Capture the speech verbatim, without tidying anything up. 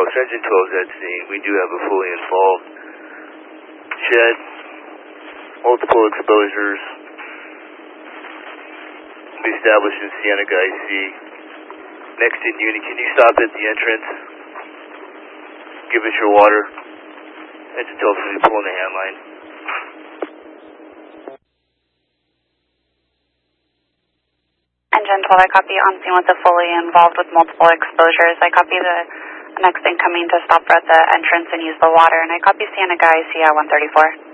Engine twelve is at scene. We do have a fully involved shed, multiple exposures. We established in Cienega I C. Next in unit, can you stop at the entrance? Give us your water. Engine twelve will be pulling the hand line. Engine twelve, I copy on scene with the fully involved with multiple exposures. I copy the next incoming to stop at the entrance and use the water, and I copy Cienega I C at one thirty-four.